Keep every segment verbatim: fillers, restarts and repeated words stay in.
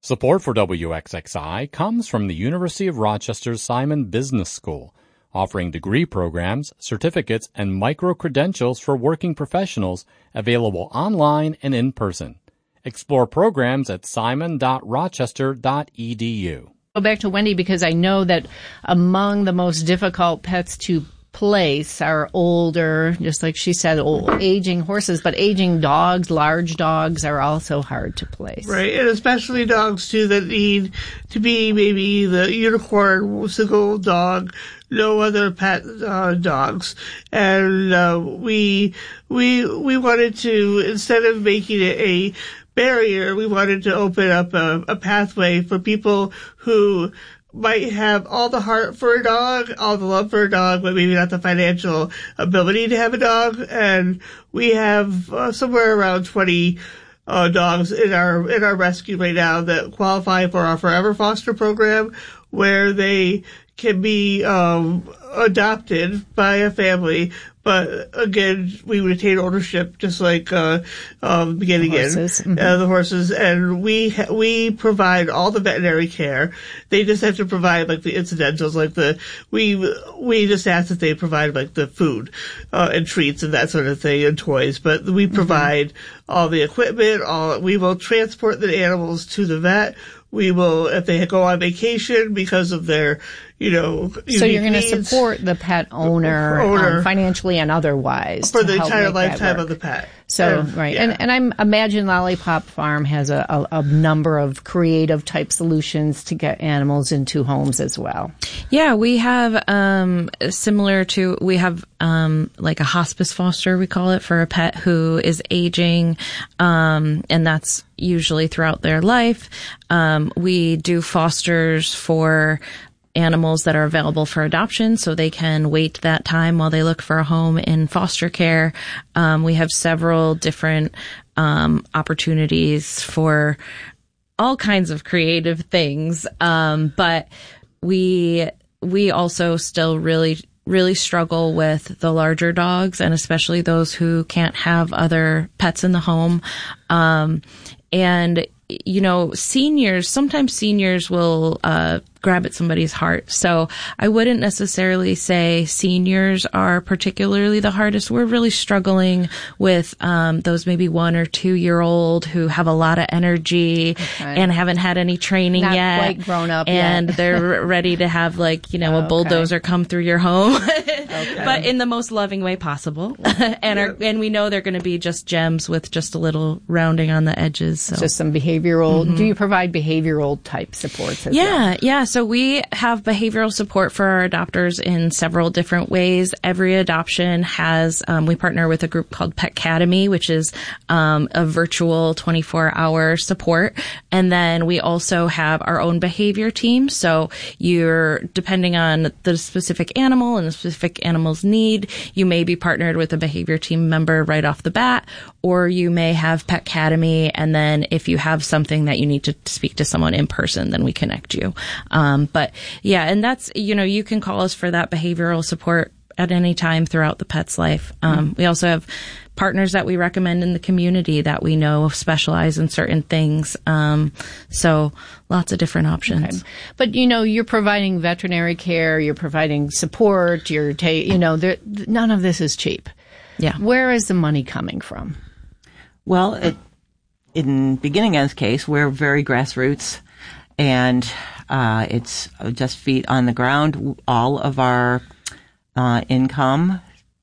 Support for W X X I comes from the University of Rochester's Simon Business School, offering degree programs, certificates, and micro-credentials for working professionals available online and in person. Explore programs at simon dot rochester dot e d u. Go back to Wendy because I know that among the most difficult pets to place are older, just like she said, old, aging horses, but aging dogs, large dogs are also hard to place. Right, and especially dogs, too, that need to be maybe the unicorn single dog, no other pet uh, dogs. And uh, we we we wanted to, instead of making it a barrier, we wanted to open up a, a pathway for people who might have all the heart for a dog, all the love for a dog, but maybe not the financial ability to have a dog. And we have uh, somewhere around twenty uh, dogs in our in our rescue right now that qualify for our Forever Foster program, where they can be um, adopted by a family. But again, we retain ownership, just like uh, um, beginning in mm-hmm. uh, the horses, and we ha- we provide all the veterinary care. They just have to provide like the incidentals, like the we we just ask that they provide like the food uh, and treats and that sort of thing and toys. But we provide mm-hmm. all the equipment. All we will transport the animals to the vet. We will, if they go on vacation because of their, you know, so you're going to support the pet owner, owner um, financially and otherwise for the entire lifetime of the pet. So and, right, yeah. and and I imagine Lollipop Farm has a, a, a number of creative type solutions to get animals into homes as well. Yeah, we have um similar to we have um like a hospice foster, we call it, for a pet who is aging, um and that's usually throughout their life. Um we do fosters for animals that are available for adoption, so they can wait that time while they look for a home in foster care. Um, we have several different um, opportunities for all kinds of creative things, um, but we we also still really really struggle with the larger dogs, and especially those who can't have other pets in the home. Um, and you know, seniors, sometimes seniors will uh grab at somebody's heart. So I wouldn't necessarily say seniors are particularly the hardest. We're really struggling with um those maybe one or two year old who have a lot of energy okay. and haven't had any training Not yet. quite grown up and yet. they're ready to have like, you know, oh, a bulldozer okay. come through your home, okay. but in the most loving way possible. and are, and we know they're going to be just gems with just a little rounding on the edges. So. Just some behavioral. Mm-hmm. Do you provide behavioral type supports as yeah, well? Yeah, So we have behavioral support for our adopters in several different ways. Every adoption has, um, we partner with a group called Petcademy, which is um, a virtual twenty-four hour support. And then we also have our own behavior team. So you're, depending on the specific animal and the specific animal's need, you may be partnered with a behavior team member right off the bat, or you may have Petcademy, and then if you have something that you need to speak to someone in person, then we connect you. Um, but yeah, and that's, you know, you can call us for that behavioral support at any time throughout the pet's life. Um, mm-hmm. We also have partners that we recommend in the community that we know specialize in certain things. Um, so lots of different options. Okay. But, you know, you're providing veterinary care, you're providing support, you're, ta- you know, there, none of this is cheap. Yeah. Where is the money coming from? Well, it, in Beginning End's case, we're very grassroots, and uh, it's just feet on the ground. All of our uh, income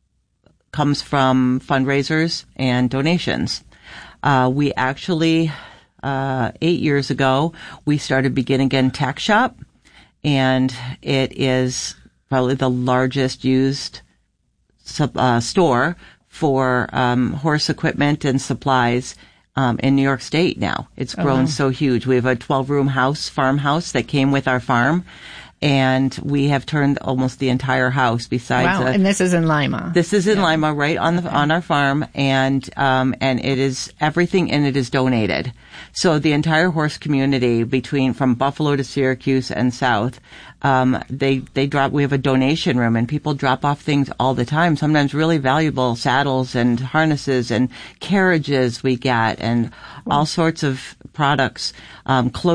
comes from fundraisers and donations. Uh, we actually, uh, eight years ago, we started Begin Again Tack Shop, and it is probably the largest used sub, uh, store for um, horse equipment and supplies um, in New York State now. It's grown oh. so huge. We have a twelve-room house, farmhouse that came with our farm, and we have turned almost the entire house. Besides, wow! A, and this is in Lima. This is in yeah. Lima, right on the okay. on our farm, and um, and it is everything in it is donated. So the entire horse community, between from Buffalo to Syracuse and south, um, they they drop. We have a donation room, and people drop off things all the time. Sometimes really valuable saddles and harnesses and carriages we get, and all sorts of products, um, clothing.